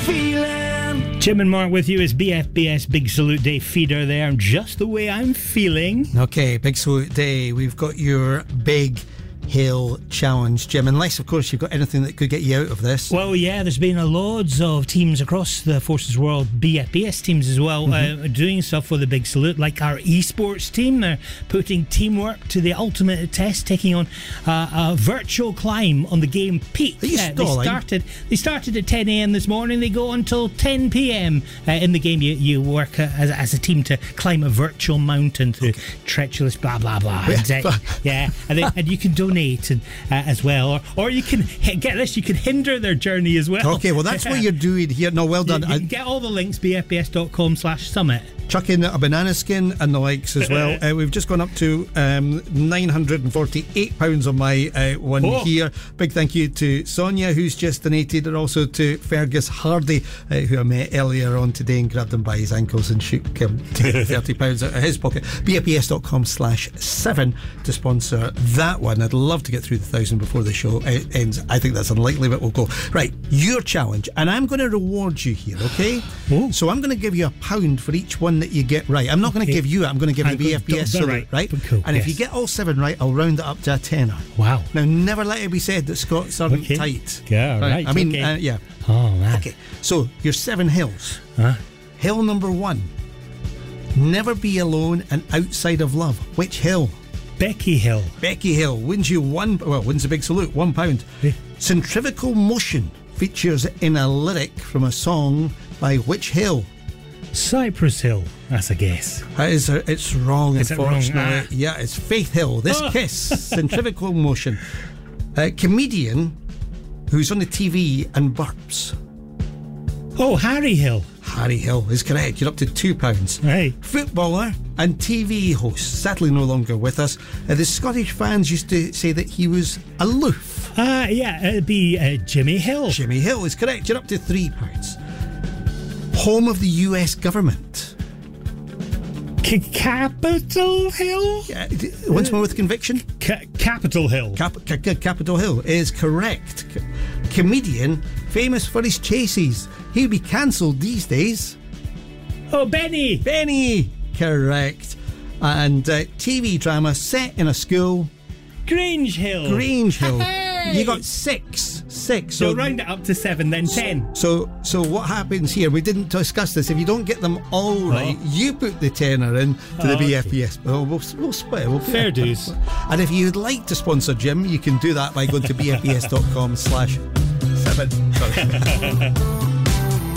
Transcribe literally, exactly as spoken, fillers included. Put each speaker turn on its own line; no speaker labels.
feeling.
Jim and Mark with you as B F B S Big Salute Day feeder there. Just the way I'm feeling.
Okay, Big Salute Day. We've got your big hill challenge, Jim, unless of course you've got anything that could get you out of this.
Well, yeah, there's been a loads of teams across the Forces World, B F B S teams as well, mm-hmm. uh, doing stuff for the Big Salute, like our esports team. They're putting teamwork to the ultimate test, taking on uh, a virtual climb on the game Peak.
Are you
uh,
stalling?
They started, they started at ten a.m. this morning. They go until ten p.m. Uh, in the game. You, you work uh, as, as a team to climb a virtual mountain through okay. treacherous blah blah blah.
Yeah,
and, uh, yeah, and, they, and you can donate and, uh, as well, or or you can get this, you can hinder their journey as well.
Okay, well that's what you're doing here. No, well done.
You, you can get all the links b f b s dot com slash summit.
Chuck in a banana skin and the likes as well. uh, we've just gone up to um, nine hundred forty-eight pounds on my uh, one oh. here. Big thank you to Sonia, who's just donated, and also to Fergus Hardy, uh, who I met earlier on today and grabbed him by his ankles and shook him thirty pounds out of his pocket. b f b s dot com slash seven to sponsor that one. I'd love to get through the thousand before the show ends. I think that's unlikely, but we'll go. Right, your challenge, and I'm going to reward you here, okay?
Oh.
So I'm going to give you a pound for each one that you get right. I'm not okay. going to give you it, I'm going to give you the B F B S salute, right? right?
Cool.
And
yes.
if you get all seven right, I'll round it up to a tenner.
Wow.
Now, never let it be said that Scots aren't
okay.
tight.
Yeah, right. right.
I mean,
okay.
uh, yeah.
Oh, man.
Okay, so your seven hills.
Huh?
Hill number one, never be alone and outside of love. Which hill?
Becky Hill.
Becky Hill wins you one, well, wins a big salute, one pound.
Hey.
Centrifugal motion features in a lyric from a song by which hill?
Cypress Hill, that's a guess.
That is, uh, it's wrong,
is
unfortunately.
It wrong? Ah.
Yeah, it's Faith Hill. This
oh.
kiss, centrifugal motion. A comedian who's on the T V and burps.
Oh, Harry Hill.
Harry Hill is correct. You're up to two pounds.
Right.
Footballer and T V host, sadly no longer with us. Uh, the Scottish fans used to say that he was aloof.
Ah, uh, yeah, it'd be uh, Jimmy Hill.
Jimmy Hill is correct. You're up to three pounds. Home of the U S government.
C- Capitol Hill?
Yeah, once more with conviction.
C- Capitol Hill.
Cap- C- Capitol Hill is correct. C- comedian, famous for his chases. He'd be cancelled these days.
Oh, Benny.
Benny, correct. And uh, T V drama set in a school.
Grange Hill.
Grange Hill.
Hey!
You got six. Six.
So,
So
round it up to seven, then ten.
So, so what happens here? We didn't discuss this. If you don't get them all right,
oh.
you put the tenner in to
oh,
the B F B
okay.
S. We'll, we'll, we'll split. We'll
Fair dues.
And if you'd like to sponsor Jim, you can do that by going to b f b s dot com slash seven. Sorry.